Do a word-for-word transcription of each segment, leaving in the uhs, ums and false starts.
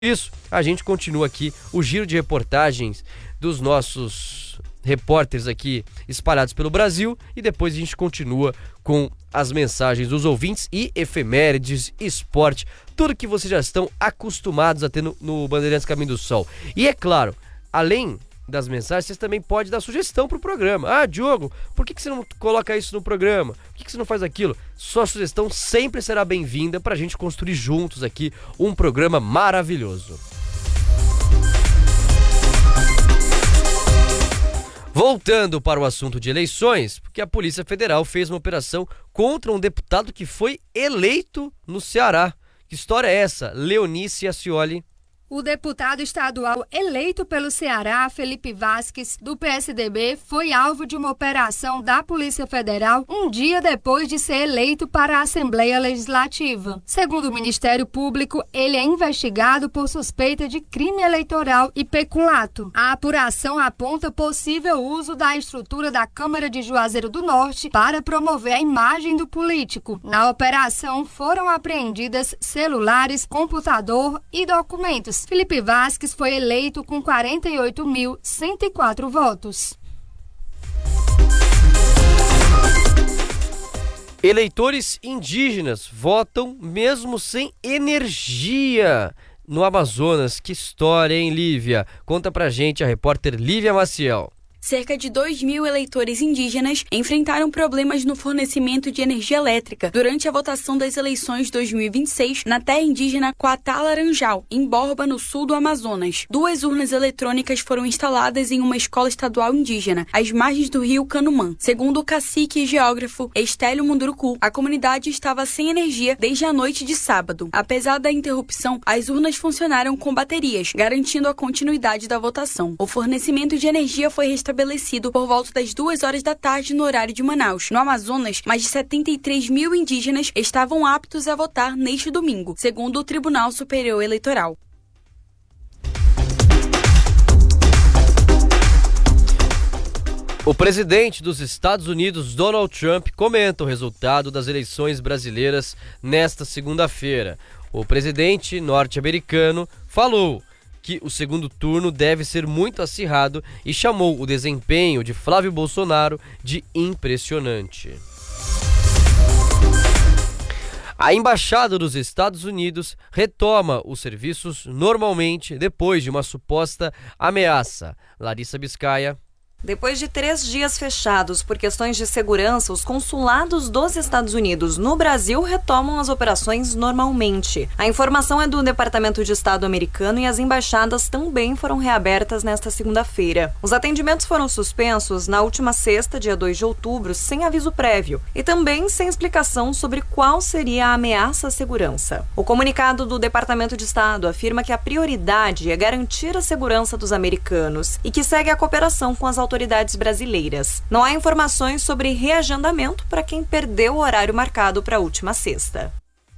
isso, a gente continua aqui o giro de reportagens dos nossos repórteres aqui espalhados pelo Brasil e depois a gente continua com as mensagens dos ouvintes e efemérides, esporte, tudo que vocês já estão acostumados a ter no, no Bandeirantes Caminho do Sol. E é claro, além das mensagens, vocês também podem dar sugestão pro programa. Ah, Diogo, por que, que você não coloca isso no programa? Por que, que você não faz aquilo? Sua sugestão sempre será bem-vinda pra gente construir juntos aqui um programa maravilhoso. Voltando para o assunto de eleições, porque a Polícia Federal fez uma operação contra um deputado que foi eleito no Ceará. Que história é essa, Leonice Ascioli? O deputado estadual eleito pelo Ceará, Felipe Vasques, do P S D B, foi alvo de uma operação da Polícia Federal um dia depois de ser eleito para a Assembleia Legislativa. Segundo o Ministério Público, ele é investigado por suspeita de crime eleitoral e peculato. A apuração aponta possível uso da estrutura da Câmara de Juazeiro do Norte para promover a imagem do político. Na operação foram apreendidas celulares, computador e documentos. Felipe Vasques foi eleito com quarenta e oito mil cento e quatro votos. Eleitores indígenas votam mesmo sem energia no Amazonas. Que história, hein, Lívia? Conta pra gente a repórter Lívia Maciel. Cerca de dois mil eleitores indígenas enfrentaram problemas no fornecimento de energia elétrica durante a votação das eleições de dois mil e vinte e seis na terra indígena Coatá-Laranjal, em Borba, no sul do Amazonas. Duas urnas eletrônicas foram instaladas em uma escola estadual indígena, às margens do rio Canumã. Segundo o cacique e geógrafo Estélio Munduruku, a comunidade estava sem energia desde a noite de sábado. Apesar da interrupção, as urnas funcionaram com baterias, garantindo a continuidade da votação. O fornecimento de energia foi restabelecido estabelecido por volta das duas horas da tarde no horário de Manaus. No Amazonas, mais de setenta e três mil indígenas estavam aptos a votar neste domingo, segundo o Tribunal Superior Eleitoral. O presidente dos Estados Unidos, Donald Trump, comenta o resultado das eleições brasileiras nesta segunda-feira. O presidente norte-americano falou que o segundo turno deve ser muito acirrado e chamou o desempenho de Flávio Bolsonaro de impressionante. A Embaixada dos Estados Unidos retoma os serviços normalmente depois de uma suposta ameaça. Larissa Biscaia. Depois de três dias fechados por questões de segurança, os consulados dos Estados Unidos no Brasil retomam as operações normalmente. A informação é do Departamento de Estado americano e as embaixadas também foram reabertas nesta segunda-feira. Os atendimentos foram suspensos na última sexta, dia dois de outubro, sem aviso prévio e também sem explicação sobre qual seria a ameaça à segurança. O comunicado do Departamento de Estado afirma que a prioridade é garantir a segurança dos americanos e que segue a cooperação com as autoridades autoridades brasileiras. Não há informações sobre reagendamento para quem perdeu o horário marcado para a última sexta.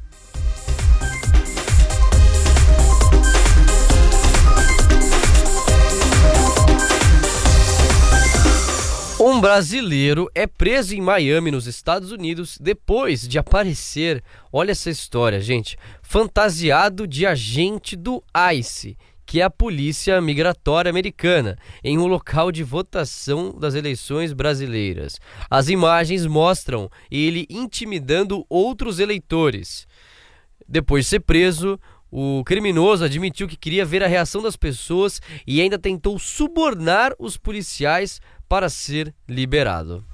Um brasileiro é preso em Miami, nos Estados Unidos, depois de aparecer, olha essa história, gente, fantasiado de agente do ICE, que é a Polícia Migratória Americana, em um local de votação das eleições brasileiras. As imagens mostram ele intimidando outros eleitores. Depois de ser preso, o criminoso admitiu que queria ver a reação das pessoas e ainda tentou subornar os policiais para ser liberado.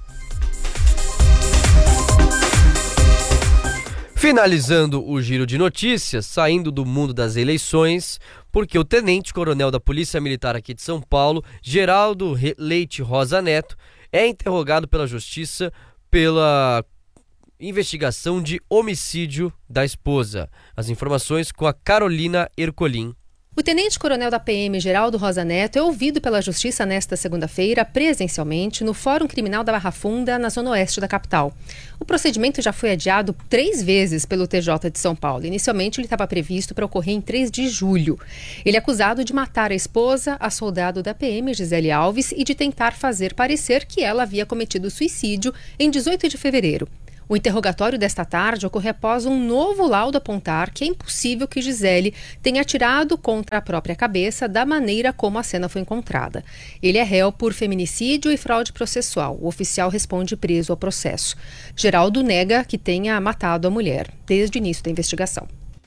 Finalizando o giro de notícias, saindo do mundo das eleições, porque o tenente-coronel da Polícia Militar aqui de São Paulo, Geraldo Leite Rosa Neto, é interrogado pela Justiça pela investigação de homicídio da esposa. As informações com a Carolina Ercolim. O tenente-coronel da P M, Geraldo Rosa Neto, é ouvido pela Justiça nesta segunda-feira, presencialmente, no Fórum Criminal da Barra Funda, na zona oeste da capital. O procedimento já foi adiado três vezes pelo T J de São Paulo. Inicialmente, ele estava previsto para ocorrer em três de julho. Ele é acusado de matar a esposa, a soldado da P M, Gisele Alves, e de tentar fazer parecer que ela havia cometido suicídio em dezoito de fevereiro. O interrogatório desta tarde ocorre após um novo laudo apontar que é impossível que Gisele tenha atirado contra a própria cabeça da maneira como a cena foi encontrada. Ele é réu por feminicídio e fraude processual. O oficial responde preso ao processo. Geraldo nega que tenha matado a mulher desde o início da investigação.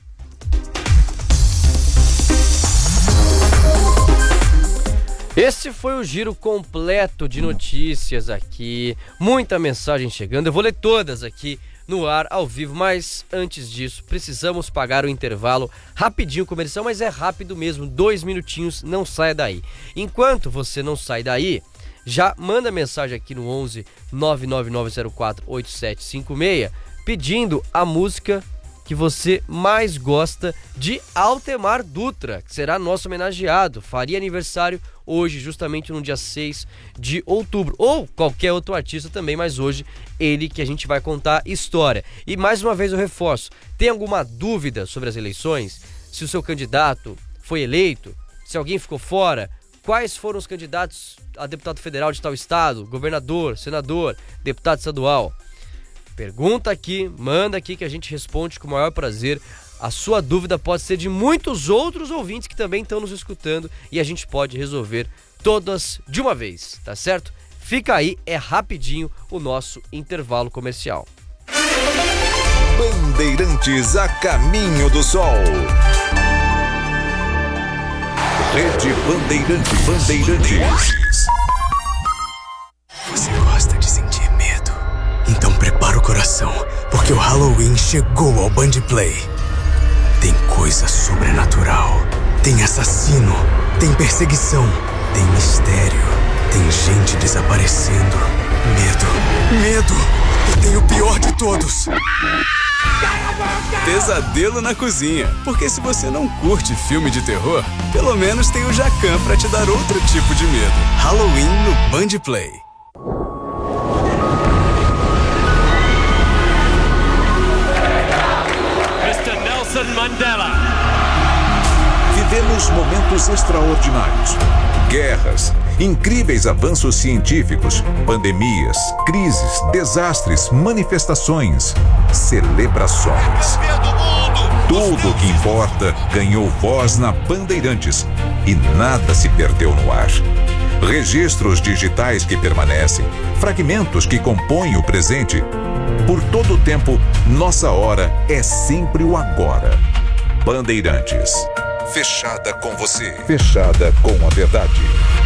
Esse foi o giro completo de notícias aqui, muita mensagem chegando, eu vou ler todas aqui no ar, ao vivo, mas antes disso, precisamos pagar o intervalo rapidinho comercial, mas é rápido mesmo, dois minutinhos, não saia daí. Enquanto você não sai daí, já manda mensagem aqui no onze nove nove nove zero quatro oito sete cinco seis, pedindo a música que você mais gosta de Altemar Dutra, que será nosso homenageado, faria aniversário hoje, justamente no dia seis de outubro, ou qualquer outro artista também, mas hoje ele que a gente vai contar história. E mais uma vez eu reforço, tem alguma dúvida sobre as eleições? Se o seu candidato foi eleito? Se alguém ficou fora? Quais foram os candidatos a deputado federal de tal estado? Governador, senador, deputado estadual? Pergunta aqui, manda aqui que a gente responde com o maior prazer. A sua dúvida pode ser de muitos outros ouvintes que também estão nos escutando e a gente pode resolver todas de uma vez, tá certo? Fica aí, é rapidinho o nosso intervalo comercial. Bandeirantes a caminho do sol. Rede Bandeirantes. Bandeirantes. Você gosta de sentir medo? Então prepara o coração, porque o Halloween chegou ao Band Play. Tem coisa sobrenatural, tem assassino, tem perseguição, tem mistério, tem gente desaparecendo. Medo, medo, e tem o pior de todos. Pesadelo na cozinha, porque se você não curte filme de terror, pelo menos tem o Jacan pra te dar outro tipo de medo. Halloween no Band Play. mister Nelson Mandela. Vivemos momentos extraordinários. Guerras, incríveis avanços científicos, pandemias, crises, desastres, manifestações, celebrações. Tudo o que importa ganhou voz na Bandeirantes e nada se perdeu no ar. Registros digitais que permanecem, fragmentos que compõem o presente. Por todo o tempo, nossa hora é sempre o agora. Bandeirantes. Fechada com você. Fechada com a verdade.